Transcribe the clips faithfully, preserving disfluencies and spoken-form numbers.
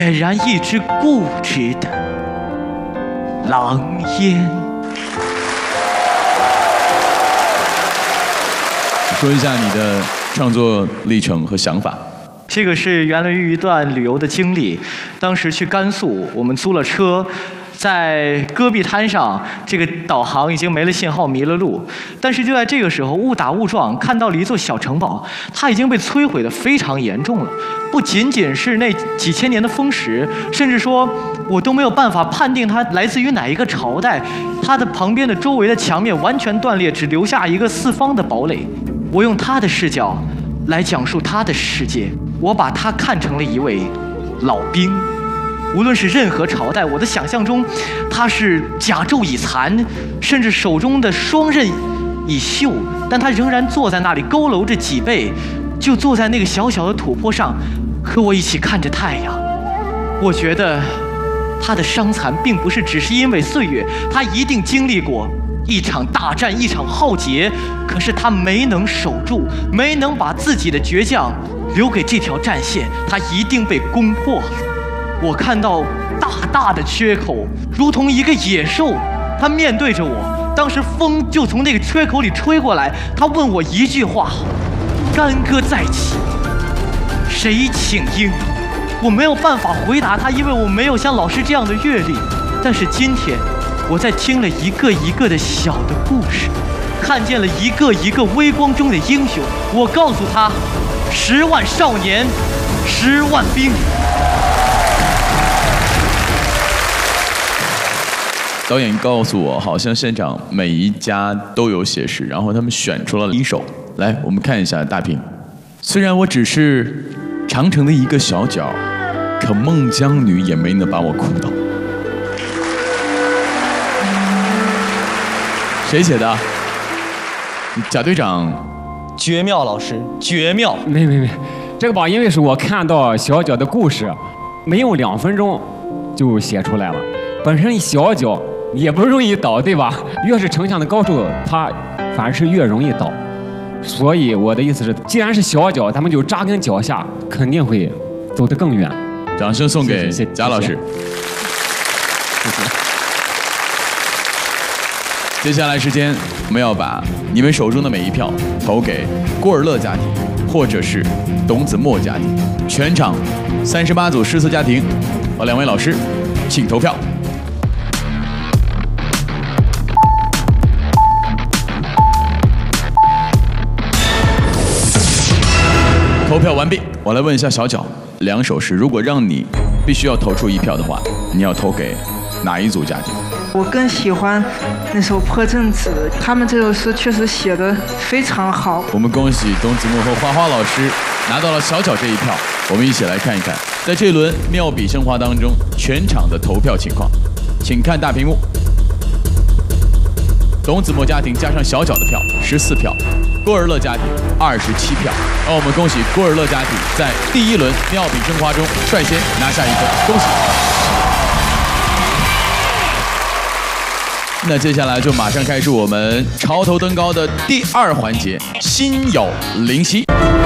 俨然一只固执的狼烟。 说一下你的创作历程和想法。 这个是源于一段旅游的经历，当时去甘肃，我们租了车。 在戈壁滩上，这个导航已经没了信号，迷了路。但是就在这个时候，误打误撞看到了一座小城堡，它已经被摧毁得非常严重了。不仅仅是那几千年的风蚀，甚至说我都没有办法判定它来自于哪一个朝代。它的旁边的周围的墙面完全断裂，只留下一个四方的堡垒。我用他的视角来讲述他的世界，我把他看成了一位老兵。 无论是任何朝代，我的想象中，他是甲胄已残，甚至手中的双刃已锈，但他仍然坐在那里，佝偻着脊背，就坐在那个小小的土坡上，和我一起看着太阳。我觉得他的伤残并不是只是因为岁月，他一定经历过一场大战，一场浩劫，可是他没能守住，没能把自己的倔强留给这条战线，他一定被攻破了。 我看到大大的缺口，如同一个野兽，它面对着我。当时风就从那个缺口里吹过来，他问我一句话：“干戈再起，谁请缨？”我没有办法回答他，因为我没有像老师这样的阅历。但是今天，我在听了一个一个的小的故事，看见了一个一个微光中的英雄。我告诉他：十万少年，十万兵。 导演告诉我，好像现场每一家都有写诗，然后他们选出了一首。来，我们看一下大屏。虽然我只是长城的一个小角，可孟姜女也没能把我哭倒。谁写的？贾队长。 绝妙，老师，绝妙。 没没没，这个吧，因为是我看到小脚的故事，没用两分钟就写出来了。本身小脚。 也不容易倒，对吧？越是城墙的高处，它反而是越容易倒。所以我的意思是，既然是小脚，咱们就扎根脚下，肯定会走得更远。 掌声送给贾老师。 谢谢。 接下来时间，我们要把你们手中的每一票投给郭尔乐家庭，或者是董子墨家庭。全场三十八组诗词家庭和两位老师，请投票。 投票完毕，我来问一下小脚，两首诗，如果让你必须要投出一票的话，你要投给哪一组家庭？ 我更喜欢那首《破阵子》，他们这首诗确实写得非常好。 我们恭喜董子墨和花花老师拿到了小脚这一票。我们一起来看一看，在这轮妙笔生花当中，全场的投票情况，请看大屏幕。董子墨家庭加上小脚的票，十四票。 郭尔乐家庭二十七票，让我们恭喜郭尔乐家庭在第一轮妙笔生花中率先拿下一分，恭喜！那接下来就马上开始我们潮头登高的第二环节，心有灵犀。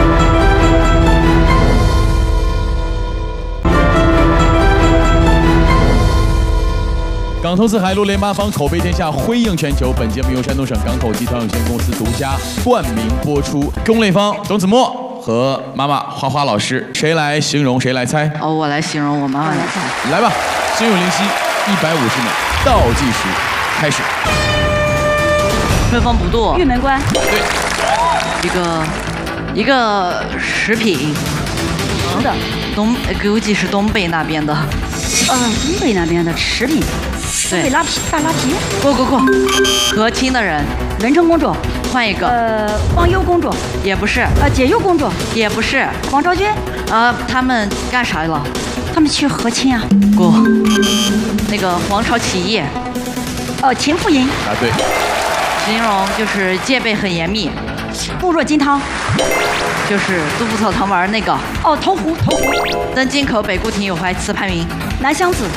港投资海陆联八方，口碑天下，辉映全球。本节目由山东省港口集团有限公司独家冠名播出。龚磊芳、董子墨和妈妈花花老师，谁来形容，谁来猜？ 哦，我来形容，我妈妈来猜。 来吧，心有灵犀，一百五十秒倒计时开始。 春风不度， 玉门关。 对。 一个一个食品。 好的。 东估计是东北那边的。 呃，东北那边的食品。东北拉皮大拉皮。 过过过。和亲的人。 文成公主。 换一个。 呃，忘忧公主。 也不是。 呃，解忧公主。 也不是。 王昭君。 呃，他们干啥了？ 他们去和亲啊。 过。那个黄巢起义。 哦，秦妇营。 答对。 形容就是戒备很严密。 固若金汤。 就是杜甫草堂玩那个。 哦，投壶投壶。 登京口北固亭有怀词排名。 南乡子。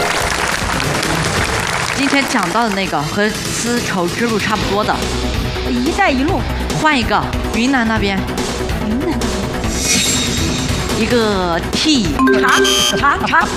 今天讲到的那个和丝绸之路差不多的。 一带一路。 换一个，云南那边。 云南那边。 一个 T。 茶茶茶。